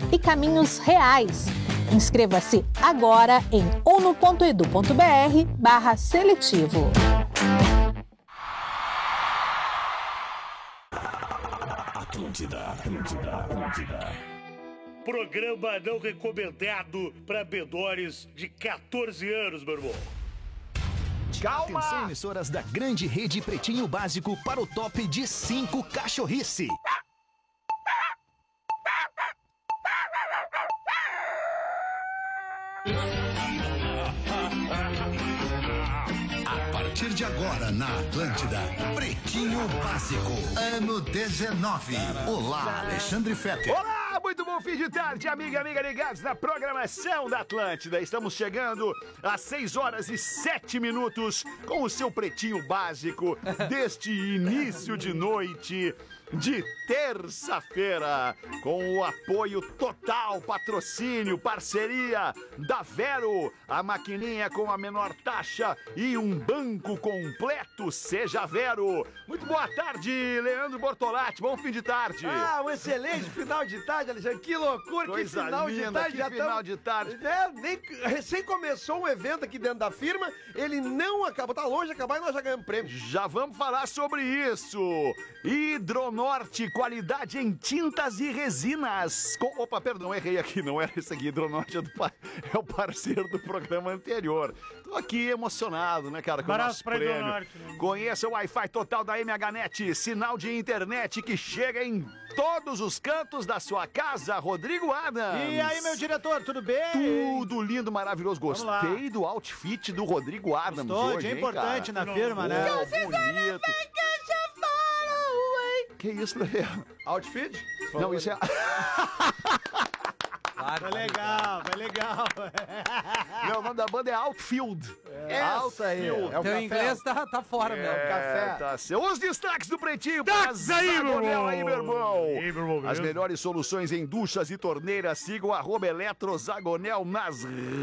e caminhos reais. Inscreva-se agora em uno.edu.br/seletivo. Atlântida. Programa não recomendado para menores de 14 anos, meu irmão. Calma! Atenção, emissoras da grande rede Pretinho Básico para o top de 5 cachorrice. A partir de agora na Atlântida, Pretinho Básico, ano 19. Olá, Alexandre Fetter. Olá, muito bom fim de tarde, amiga ligados na programação da Atlântida. Estamos chegando às 6h07 com o seu Pretinho Básico deste início de noite de terça-feira, com o apoio total, patrocínio, parceria da Vero, a maquininha com a menor taxa e um banco completo. Seja Vero. Muito boa tarde, Leandro Bortolatti, bom fim de tarde. Um excelente final de tarde, Alexandre. Que loucura, Coisa que final linda, de tarde. que final de tarde. Recém começou um evento aqui dentro da firma, ele não acabou, tá longe de acabar e nós já ganhamos prêmio. Já vamos falar sobre isso. Hidronorte, qualidade em tintas e resinas. Opa, perdão, errei aqui, não era isso aqui. Hidronorte é o parceiro do programa anterior. Tô aqui emocionado, né, cara, com o nosso prêmio. Hidronorte, né? Conheça o Wi-Fi total da MHNet, sinal de internet que chega em todos os cantos da sua casa. Rodrigo Adams. E aí, meu diretor, tudo bem? Tudo lindo, maravilhoso. Gostei do outfit do Rodrigo Adams. Gostou, hoje, dia hein, importante cara? na firma, né? Bonito. Que isso, Lê? Outfit? Não, isso é... Vai legal. Não, o nome da banda é Outfield. Essa aí. É o Teu café. inglês tá fora, meu. Café. Tá certo. Os destaques do Pretinho. Destaques aí, meu irmão. Aí, meu irmão. E aí, meu irmão, As beleza? melhores soluções em duchas e torneiras. Sigam @Eletrozagonel nas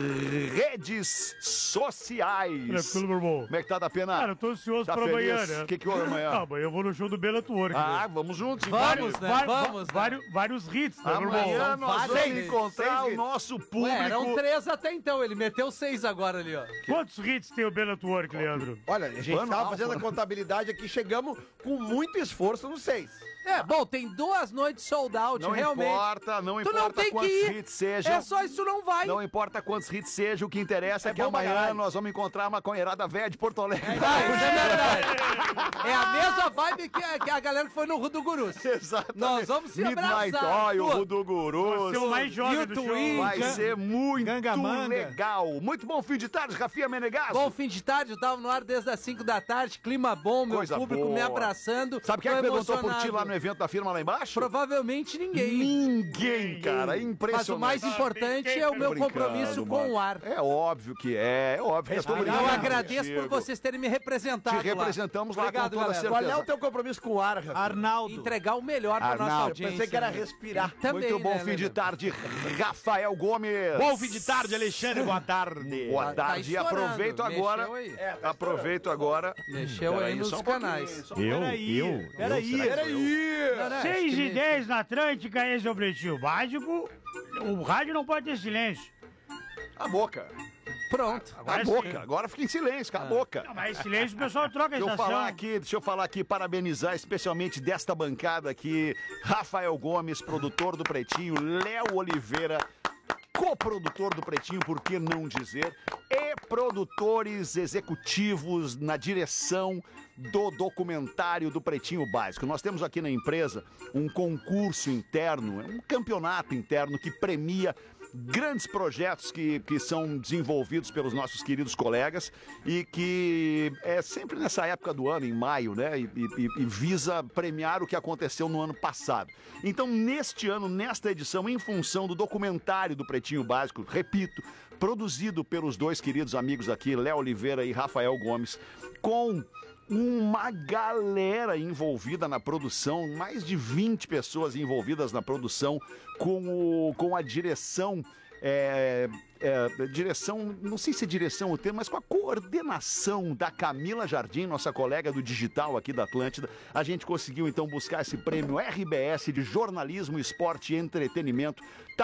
redes sociais. Tranquilo, meu irmão. Como é que tá, da pena? Cara, eu tô ansioso Tá pra feliz? amanhã, né? O que houve amanhã? Amanhã eu vou no show do Bela Network. Ah, vamos juntos. Vamos, né? Vamos, né? Vários hits, né, meu irmão? Amanhã nós vamos vários. encontrar o Seis. nosso Ué, público. eram 3 até então, ele meteu 6 agora ali, ó. Quantos hits tem o Bela Network, Leandro? Olha, a gente Pano tava alto, fazendo a né? contabilidade aqui, chegamos com muito esforço no 6. Bom, tem 2 noites sold out, Não realmente. importa, não Tu importa não tem que quantos ir. hits sejam. É só isso, não vai. Não importa quantos hits sejam, o que interessa é que bom pra amanhã caralho. nós vamos encontrar uma maconheirada velha de Porto Alegre. Isso é verdade. É a mesma vibe que a galera que foi no Ru do Gurus. Exatamente. Nós vamos se Midnight abraçar. Oil, Pô, Rudo Gurus. Você é o mais jovem You do show. Twin. Vai ser muito Gangamanga. legal. Muito bom fim de tarde, Rafinha Menegasso. Bom fim de tarde, eu tava no ar desde as 5 da tarde, clima bom, meu Coisa público boa. me abraçando. Sabe quem é Tô que perguntou por ti emocionado. lá no evento da firma lá embaixo? Provavelmente ninguém. Ninguém, cara. Impressionante. Mas o mais importante é o meu Brincando, compromisso com mano. o ar. É óbvio que é. É óbvio que é tudo Eu agradeço por vocês terem me representado. Te representamos lá Obrigado, com toda galera. certeza. Qual é o teu compromisso com o ar, Rafa? Arnaldo. Entregar o melhor pra nossa Arnaldo. Eu audiência. pensei que era né? respirar. Também, Muito bom né, fim de Leandro? tarde, Rafael Gomes. Bom fim de tarde, Alexandre. Boa tarde. Boa tarde. E estourando. aproveito agora. Mexeu aí. Aproveito agora. Mexeu aí Peraí, nos só um pouquinho, canais. só um pouquinho. Peraí. Não, não, 6 acho que e 10 na Atlântica, esse é o Pretinho Básico. O rádio não pode ter silêncio. A boca. Pronto. A Agora boca. sim. Agora fica em silêncio, cala a boca. Não, mas silêncio o pessoal troca a Deixa estação. eu falar aqui, parabenizar especialmente desta bancada aqui, Rafael Gomes, produtor do Pretinho, Léo Oliveira, coprodutor do Pretinho, por que não dizer, e produtores executivos na direção do documentário do Pretinho Básico. Nós temos aqui na empresa um concurso interno, um campeonato interno que premia grandes projetos que são desenvolvidos pelos nossos queridos colegas e que é sempre nessa época do ano, em maio, né? E visa premiar o que aconteceu no ano passado. Então, neste ano, nesta edição, em função do documentário do Pretinho Básico, repito, produzido pelos dois queridos amigos aqui, Léo Oliveira e Rafael Gomes, com uma galera envolvida na produção, mais de 20 pessoas envolvidas na produção, com a direção, direção, não sei se é direção o termo, mas com a coordenação da Camila Jardim, nossa colega do digital aqui da Atlântida. A gente conseguiu então buscar esse prêmio RBS de jornalismo, esporte e entretenimento.